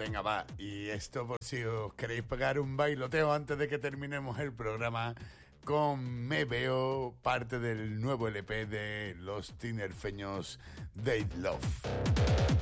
Venga, va. Y esto por si os queréis pegar un bailoteo antes de que terminemos el programa con Me Veo, parte del nuevo LP de los tinerfeños Date Love.